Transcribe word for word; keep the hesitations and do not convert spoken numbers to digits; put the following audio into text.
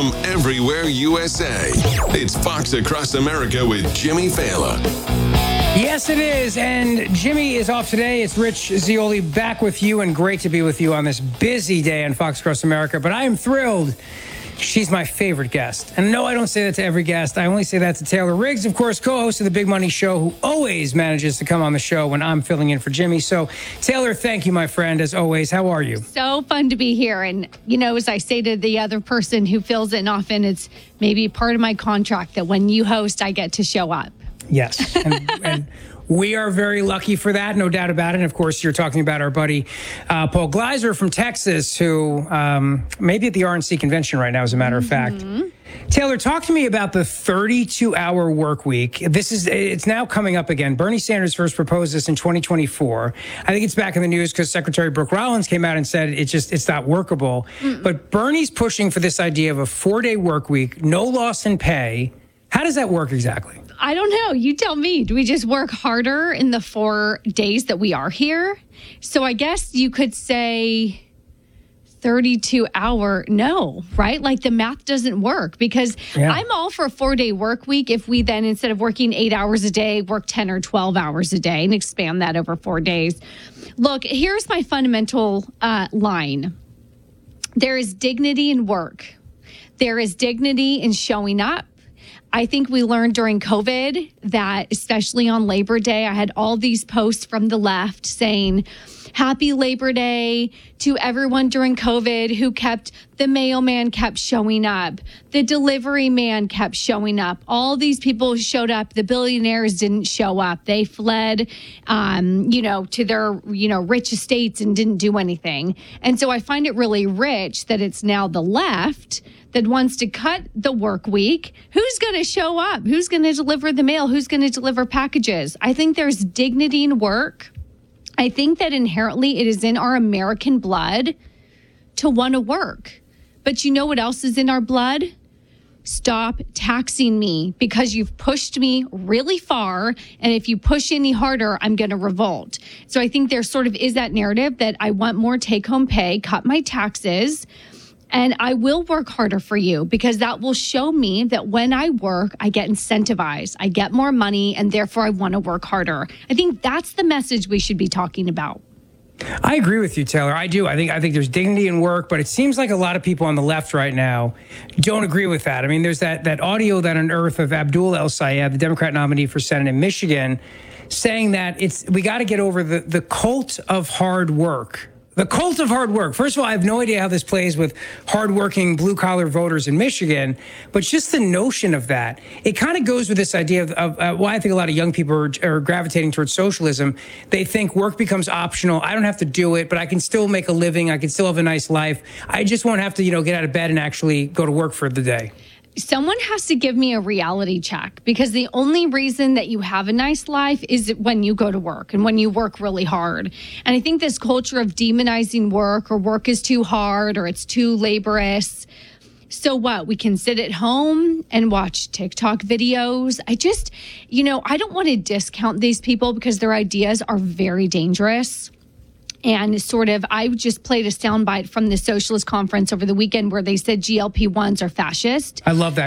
from everywhere U S A. It's Fox Across America with Jimmy Fallon. Yes, it is. And Jimmy is off today. It's Rich Zeoli back with you, and great to be with you on this busy day on Fox Across America. But I am thrilled. She's my favorite guest. And no, I don't say that to every guest. I only say that to Taylor Riggs, of course, co-host of The Big Money Show, who always manages to come on the show when I'm filling in for Jimmy. So, Taylor, thank you, my friend, as always. How are you? So fun to be here. And, you know, as I say to the other person who fills in often, it's maybe part of my contract that when you host, I get to show up. Yes. And, and we are very lucky for that, no doubt about it. And, of course, you're talking about our buddy uh, Paul Gleiser from Texas, who um, may be at the R N C convention right now, as a matter of Mm-hmm. fact. Taylor, talk to me about the thirty-two hour work week. This is, it's now coming up again. Bernie Sanders first proposed this in twenty twenty-four. I think it's back in the news because Secretary Brooke Rollins came out and said it's just, it's not workable. Mm-mm. But Bernie's pushing for this idea of a four day work week, no loss in pay. How does that work exactly? I don't know. You tell me. Do we just work harder in the four days that we are here? So I guess you could say thirty-two hour, no, right? Like the math doesn't work because yeah. I'm all for a four day work week if we then, instead of working eight hours a day, work ten or twelve hours a day and expand that over four days. Look, here's my fundamental uh, line. There is dignity in work. There is dignity in showing up. I think we learned during COVID that, especially on Labor Day, I had all these posts from the left saying, happy Labor Day to everyone during COVID who kept, the mailman kept showing up. The delivery man kept showing up. All these people showed up. The billionaires didn't show up. They fled, um, you know, to their, you know, rich estates and didn't do anything. And so I find it really rich that it's now the left that wants to cut the work week. Who's going to show up? Who's going to deliver the mail? Who's going to deliver packages? I think there's dignity in work. I think that inherently it is in our American blood to want to work. But you know what else is in our blood? Stop taxing me because you've pushed me really far. And if you push any harder, I'm going to revolt. So I think there sort of is that narrative that I want more take-home pay, cut my taxes, and I will work harder for you because that will show me that when I work, I get incentivized, I get more money, and therefore I want to work harder. I think that's the message we should be talking about. I agree with you, Taylor. I do. I think I think there's dignity in work, but it seems like a lot of people on the left right now don't agree with that. I mean, there's that that audio that unearthed of Abdul El-Sayed, the Democrat nominee for Senate in Michigan, saying that it's we got to get over the, the cult of hard work. The cult of hard work. First of all, I have no idea how this plays with hardworking blue-collar voters in Michigan, but just the notion of that, it kind of goes with this idea of, of uh, why I think a lot of young people are, are gravitating towards socialism. They think work becomes optional. I don't have to do it, but I can still make a living. I can still have a nice life. I just won't have to, you know, get out of bed and actually go to work for the day. Someone has to give me a reality check because the only reason that you have a nice life is when you go to work and when you work really hard. And I think this culture of demonizing work or work is too hard or it's too laborious. So what? We can sit at home and watch TikTok videos. I just, you know, I don't want to discount these people because their ideas are very dangerous. And sort of, I just played a soundbite from the Socialist Conference over the weekend where they said G L P ones are fascist. I love that.